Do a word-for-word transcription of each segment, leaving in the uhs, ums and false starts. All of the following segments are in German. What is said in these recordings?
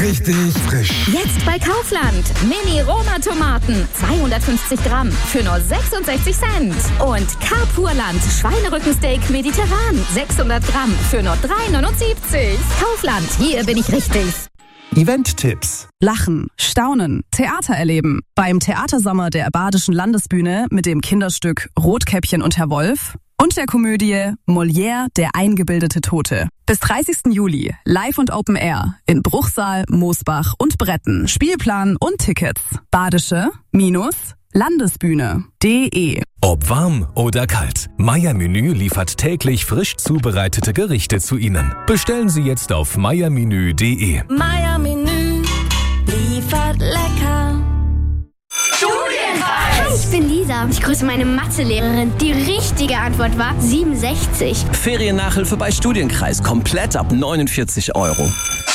richtig frisch. Jetzt bei Kaufland. Mini-Roma-Tomaten. zweihundertfünfzig Gramm für nur sechsundsechzig Cent. Und Carpurland. Schweinerückensteak mediterran. sechshundert Gramm für nur drei neunundsiebzig. Kaufland. Hier bin ich richtig. Event-Tipps. Lachen, staunen, Theater erleben. Beim Theatersommer der Badischen Landesbühne mit dem Kinderstück Rotkäppchen und Herr Wolf und der Komödie Molière, der eingebildete Tote. Bis dreißigsten Juli live und Open Air in Bruchsal, Moosbach und Bretten. Spielplan und Tickets. Badische-Landesbühne punkt de. Ob warm oder kalt, Meier Menü liefert täglich frisch zubereitete Gerichte zu Ihnen. Bestellen Sie jetzt auf meier menü punkt de. Meier Menü liefert lecker. Studienreis! Hi, ich bin Lisa. Ich grüße meine Mathelehrerin. Die richtige Antwort war siebenundsechzig. Feriennachhilfe bei Studienkreis. Komplett ab neunundvierzig Euro.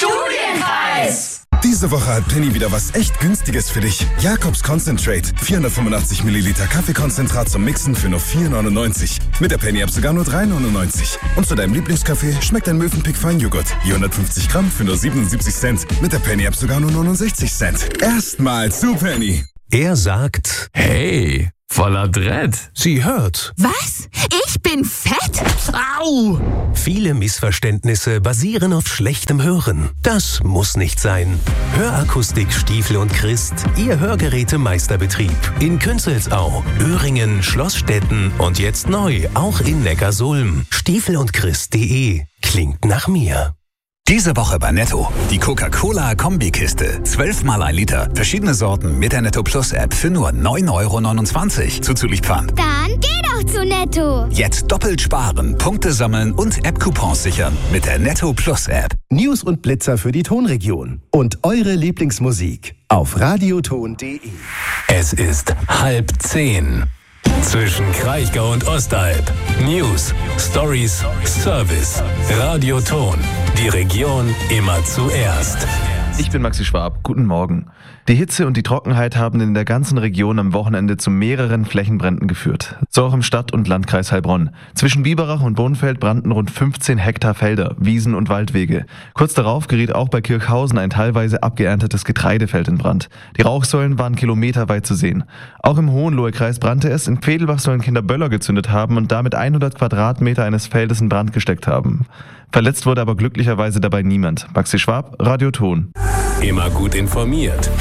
Studienreis! Diese Woche hat Penny wieder was echt Günstiges für dich. Jakobs Concentrate. vierhundertfünfundachtzig Milliliter Kaffeekonzentrat zum Mixen für nur vier neunundneunzig. Mit der Penny-App sogar nur drei neunundneunzig. Und zu deinem Lieblingskaffee schmeckt ein Mövenpick Feinjoghurt. hundertfünfzig Gramm für nur siebenundsiebzig Cent. Mit der Penny-App sogar nur neunundsechzig Cent. Erstmal zu Penny. Er sagt, hey, voller Dread. Sie hört. Was? Ich bin fett? Au! Viele Missverständnisse basieren auf schlechtem Hören. Das muss nicht sein. Hörakustik Stiefel und Christ, Ihr Hörgerätemeisterbetrieb. In Künzelsau, Öhringen, Schlossstetten und jetzt neu auch in Neckarsulm. Stiefel und Christ punkt de. Klingt nach mir. Diese Woche bei Netto. Die Coca-Cola-Kombikiste. zwölf mal ein Liter. Verschiedene Sorten mit der Netto Plus App für nur neun Euro neunundzwanzig. Zuzüglich Pfand. Dann geh doch zu Netto. Jetzt doppelt sparen, Punkte sammeln und App-Coupons sichern mit der Netto Plus App. News und Blitzer für die Tonregion. Und eure Lieblingsmusik auf radioton punkt de. Es ist halb zehn. Zwischen Kraichgau und Ostalb. News, Stories, Service. Radioton. Die Region immer zuerst. Ich bin Maxi Schwab. Guten Morgen. Die Hitze und die Trockenheit haben in der ganzen Region am Wochenende zu mehreren Flächenbränden geführt. So auch im Stadt- und Landkreis Heilbronn. Zwischen Biberach und Bohnfeld brannten rund fünfzehn Hektar Felder, Wiesen und Waldwege. Kurz darauf geriet auch bei Kirchhausen ein teilweise abgeerntetes Getreidefeld in Brand. Die Rauchsäulen waren kilometerweit zu sehen. Auch im Hohenlohe-Kreis brannte es. In Vedelbach sollen Kinder Böller gezündet haben und damit hundert Quadratmeter eines Feldes in Brand gesteckt haben. Verletzt wurde aber glücklicherweise dabei niemand. Maxi Schwab, Radioton. Immer gut informiert.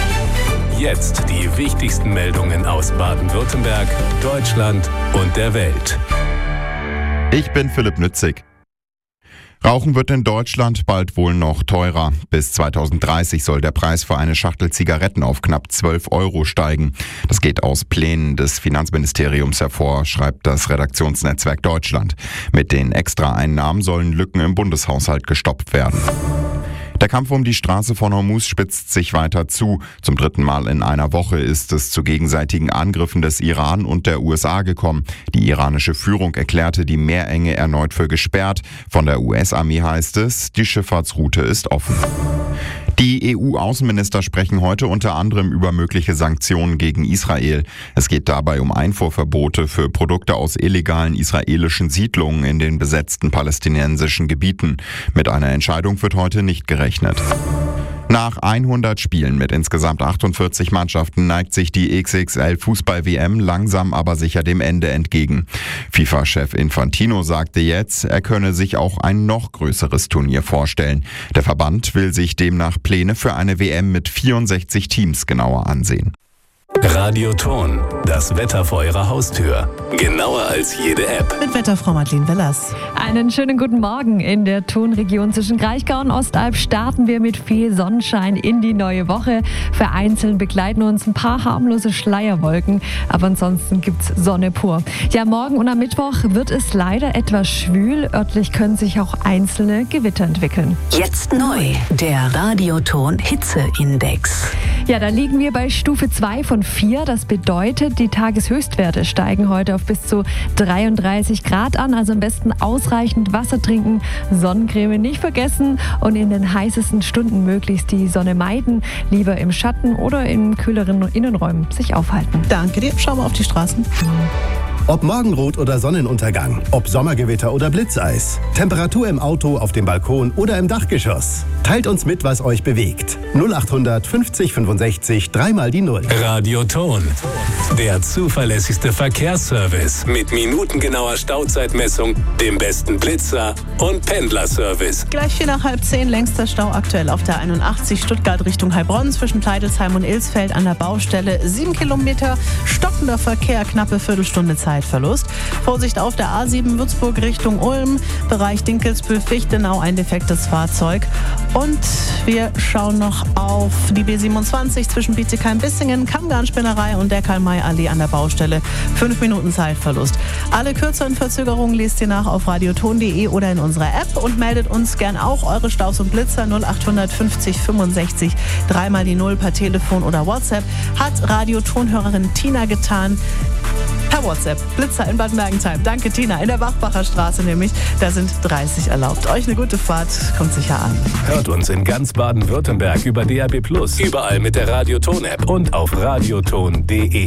Jetzt die wichtigsten Meldungen aus Baden-Württemberg, Deutschland und der Welt. Ich bin Philipp Nützig. Rauchen wird in Deutschland bald wohl noch teurer. Bis zweitausenddreißig soll der Preis für eine Schachtel Zigaretten auf knapp zwölf Euro steigen. Das geht aus Plänen des Finanzministeriums hervor, schreibt das Redaktionsnetzwerk Deutschland. Mit den Extraeinnahmen sollen Lücken im Bundeshaushalt gestoppt werden. Der Kampf um die Straße von Hormuz spitzt sich weiter zu. Zum dritten Mal in einer Woche ist es zu gegenseitigen Angriffen des Iran und der U S A gekommen. Die iranische Führung erklärte die Meerenge erneut für gesperrt. Von der U S-Armee heißt es, die Schifffahrtsroute ist offen. Die E U-Außenminister sprechen heute unter anderem über mögliche Sanktionen gegen Israel. Es geht dabei um Einfuhrverbote für Produkte aus illegalen israelischen Siedlungen in den besetzten palästinensischen Gebieten. Mit einer Entscheidung wird heute nicht gerechnet. Nach hundert Spielen mit insgesamt achtundvierzig Mannschaften neigt sich die X X L-Fußball-W M langsam aber sicher dem Ende entgegen. FIFA-Chef Infantino sagte jetzt, er könne sich auch ein noch größeres Turnier vorstellen. Der Verband will sich demnach Pläne für eine W M mit vierundsechzig Teams genauer ansehen. Radioton, das Wetter vor Ihrer Haustür. Genauer als jede App. Mit Wetterfrau Madeleine Wellers. Einen schönen guten Morgen. In der Tonregion zwischen Kraichgau und Ostalb starten wir mit viel Sonnenschein in die neue Woche. Vereinzelt begleiten uns ein paar harmlose Schleierwolken, aber ansonsten gibt's Sonne pur. Ja, morgen und am Mittwoch wird es leider etwas schwül. Örtlich können sich auch einzelne Gewitter entwickeln. Jetzt neu, der Radioton Hitzeindex. Ja, da liegen wir bei Stufe zwei von vier. Das bedeutet, die Tageshöchstwerte steigen heute auf bis zu dreiunddreißig Grad an. Also am besten ausreichend Wasser trinken, Sonnencreme nicht vergessen und in den heißesten Stunden möglichst die Sonne meiden. Lieber im Schatten oder in kühleren Innenräumen sich aufhalten. Danke dir. Schauen wir auf die Straßen. Ob Morgenrot oder Sonnenuntergang, ob Sommergewitter oder Blitzeis. Temperatur im Auto, auf dem Balkon oder im Dachgeschoss. Teilt uns mit, was euch bewegt. null achthundert fünfzig fünfundsechzig, dreimal die Null. Radio Ton. Der zuverlässigste Verkehrsservice mit minutengenauer Stauzeitmessung, dem besten Blitzer und Pendlerservice. Gleich vier nach halb zehn, längster Stau aktuell auf der einundachtzig Stuttgart Richtung Heilbronn zwischen Teitelsheim und Ilsfeld an der Baustelle. Sieben Kilometer stockender Verkehr, knappe Viertelstunde Zeitverlust. Vorsicht auf der A sieben Würzburg Richtung Ulm, Bereich Dinkelsbühl-Fichtenau, ein defektes Fahrzeug. Und wir schauen noch auf die B siebenundzwanzig zwischen Bietigheim-Bissingen, Kammgarnspinnerei und der Karl-May-Allee an der Baustelle. Fünf Minuten Zeitverlust. Alle kürzeren Verzögerungen lest ihr nach auf radioton punkt de oder in unserer App und meldet uns gern auch eure Staus und Blitzer null achthundert fünfzig fünfundsechzig, dreimal die Null per Telefon oder WhatsApp. Hat Radiotonhörerin Tina getan. Per WhatsApp. Blitzer in Bad Mergentheim. Danke, Tina. In der Bachbacher Straße nämlich. Da sind dreißig erlaubt. Euch eine gute Fahrt. Kommt sicher an. Hört uns in ganz Baden-Württemberg über D A B plus, überall mit der Radioton-App und auf radioton punkt de.